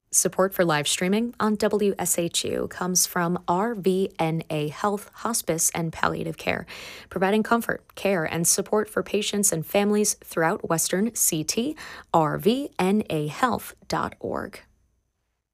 Support for live streaming on WSHU comes from RVNA Health, Hospice, and Palliative Care, providing comfort, care, and support for patients and families throughout Western CT, rvnahealth.org.